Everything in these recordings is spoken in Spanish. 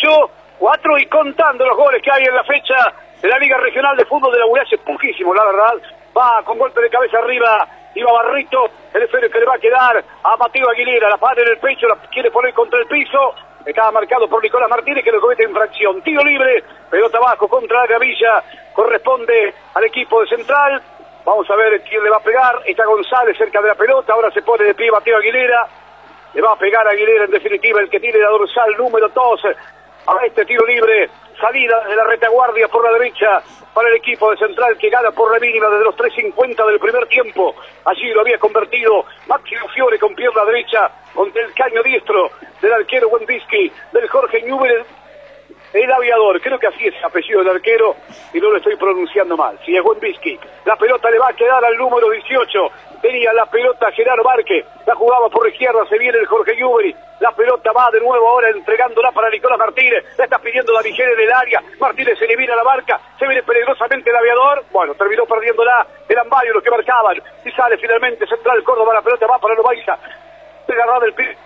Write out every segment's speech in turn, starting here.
8, 4 y contando los goles que hay en la fecha de la Liga Regional de Fútbol de la ULA. Es poquísimo, la verdad. Va con golpe de cabeza arriba, iba Barrito, el esfero que le va a quedar a Mateo Aguilera, la pone en el pecho, la quiere poner contra el piso, estaba marcado por Nicolás Martínez que lo comete infracción. Tiro libre, pelota abajo contra la gravilla, corresponde al equipo de Central. Vamos a ver quién le va a pegar. Está González cerca de la pelota, ahora se pone de pie Mateo Aguilera, le va a pegar a Aguilera en definitiva, el que tiene la dorsal número 2 a este tiro libre. Salida de la retaguardia por la derecha para el equipo de Central, que gana por la mínima desde los 3.50 del primer tiempo. Allí lo había convertido Máximo Fiore con pierna derecha contra el caño diestro del arquero Wendiski, del Jorge Newell, el aviador. Creo que así es el apellido del arquero y no lo estoy pronunciando mal. Si es Wendiski. La pelota le va a quedar al número 18. Tenía la pelota Gerardo Barque, la jugaba por izquierda, se viene el Jorge Newell. La pelota va de nuevo ahora entregándola para Nicolás Martínez. La está pidiendo David en el área. Martínez se elimina la marca. Se viene peligrosamente el aviador. Bueno, terminó perdiéndola el Ambayo, los que marcaban. Y sale finalmente Central Córdoba. La pelota va para Loaiza. Agarrada del pie.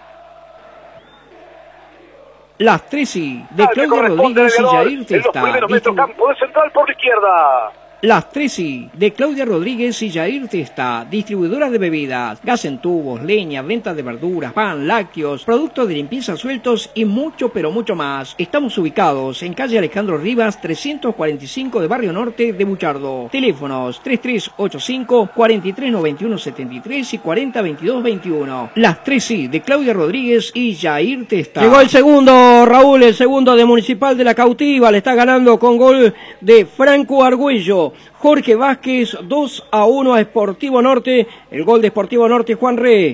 Las 13 de Claudia Rodríguez y Jair Testa. En los primeros metros campo de Central por la izquierda. Las 13 de Claudia Rodríguez y Jair Testa, distribuidoras de bebidas, gas en tubos, leña, venta de verduras, pan, lácteos, productos de limpieza sueltos y mucho pero mucho más. Estamos ubicados en calle Alejandro Rivas 345 de Barrio Norte de Buchardo. Teléfonos 3385 439173 y 402221. Las 13 de Claudia Rodríguez y Jair Testa. Llegó el segundo, Raúl, el segundo de Municipal de la Cautiva, le está ganando con gol de Franco Argüello. Jorge Vázquez 2-1 a Sportivo Norte, el gol de Sportivo Norte, Juan Re.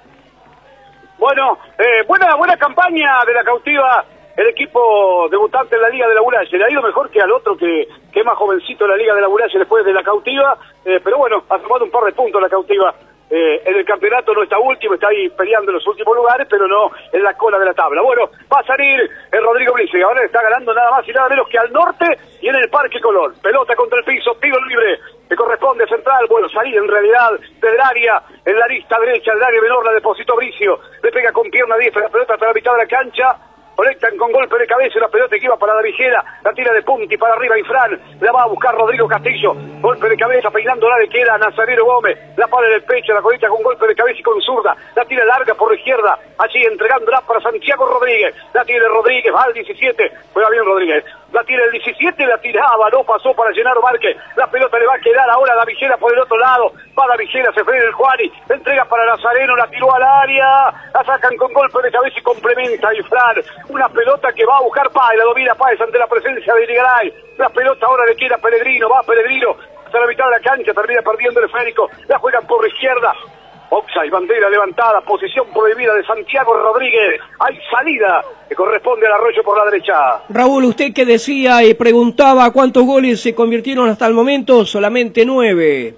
Bueno, buena campaña de la Cautiva, el equipo debutante en la Liga de la Ulaye. Le ha ido mejor que al otro que es más jovencito en la Liga de la Ulaye después de la Cautiva, pero bueno, ha tomado un par de puntos la Cautiva. En el campeonato no está último, está ahí peleando en los últimos lugares, pero no en la cola de la tabla. Bueno, va a salir el Rodrigo Brice, ahora le está ganando nada más y nada menos que al norte y en el Parque Colón. Pelota contra el piso, tiro libre, que corresponde a Central. Bueno, salir en realidad del área, en la lista derecha, del área menor, la depositó Bricio, le pega con pierna diestra, la pelota hasta la mitad de la cancha. Conectan con golpe de cabeza, la pelota que iba para la Vigera, la tira de Punti para arriba y Fran, la va a buscar Rodrigo Castillo, golpe de cabeza, peinándola le queda a Nazareno Gómez, la pone en el pecho, la conecta con golpe de cabeza y con zurda, la tira larga por la izquierda, allí entregándola para Santiago Rodríguez, la tira Rodríguez, va al 17, juega bien Rodríguez, la tira el 17, la tiraba, no pasó para Llenaro Márquez, la pelota le va a quedar ahora a la Vigera por el otro lado, va la Vigera, se frena el Juani, entrega para Nazareno, la tiró al área, la sacan con golpe de cabeza y complementa y Fran. Una pelota que va a buscar Páez, la domina Páez ante la presencia de Irigaray. La pelota ahora le queda a Pellegrino, va Pellegrino hasta la mitad de la cancha, termina perdiendo el esférico, la juegan por la izquierda. Offside, bandera levantada, posición prohibida de Santiago Rodríguez. Hay salida que corresponde al Arroyo por la derecha. Raúl, usted que decía y preguntaba cuántos goles se convirtieron hasta el momento, solamente 9.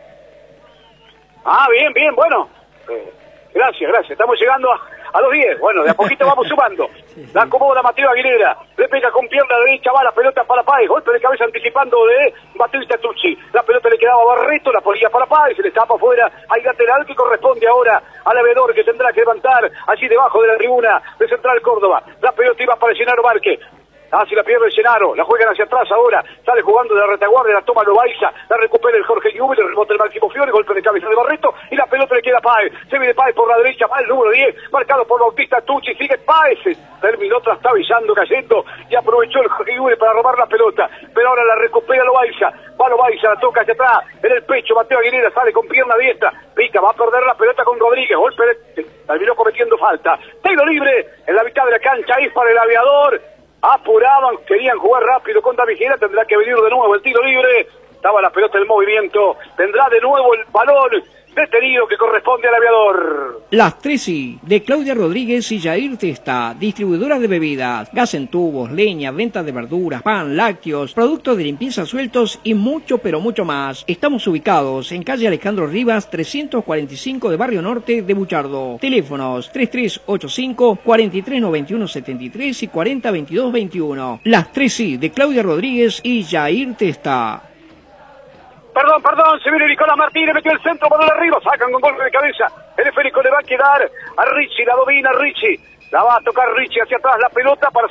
Ah, bien, bueno. Gracias. Estamos llegando a los 10. Bueno, de a poquito vamos sumando. La acomoda Mateo Aguilera. Le pega con pierna derecha, va la pelota para Páez. Golpe de cabeza anticipando de Batista Tucci. La pelota le quedaba a Barreto, la ponía para Páez, se le tapa afuera. Hay lateral que corresponde ahora al avedor que tendrá que levantar allí debajo de la tribuna de Central Córdoba. La pelota iba para Llenaro Márquez. Si la pierde el Llenaro, la juegan hacia atrás ahora, sale jugando de la retaguardia, la toma Loaiza, la recupera el Jorge Newell, el rebote del Máximo Fiore, golpe de cabeza de Barreto, y la pelota le queda a Páez, se viene Páez por la derecha, va el número 10, marcado por Bautista Tucci, sigue Páez, terminó trastabillando, cayendo, y aprovechó el Jorge Newell para robar la pelota, pero ahora la recupera Loaiza, va Loaiza, la toca hacia atrás, en el pecho, Mateo Aguilera sale con pierna diestra, pica, va a perder la pelota con Rodríguez, golpe terminó cometiendo falta, tiro libre, en la mitad de la cancha, es para el aviador. Apuraban, querían jugar rápido contra Vigera, tendrá que venir de nuevo el tiro libre, estaba la pelota en movimiento, tendrá de nuevo el balón detenido que corresponde al aviador. Las 13 de Claudia Rodríguez y Jair Testa, distribuidoras de bebidas, gas en tubos, leña, venta de verduras, pan, lácteos, productos de limpieza sueltos y mucho pero mucho más. Estamos ubicados en calle Alejandro Rivas 345 de Barrio Norte de Buchardo. Teléfonos 3385 439173 y 402221. Las 13 de Claudia Rodríguez y Jair Testa. Perdón, se viene Nicolás Martínez, metió el centro para arriba, sacan con golpe de cabeza, el esférico le va a quedar a Richie, la domina Richie, la va a tocar Richie hacia atrás, la pelota para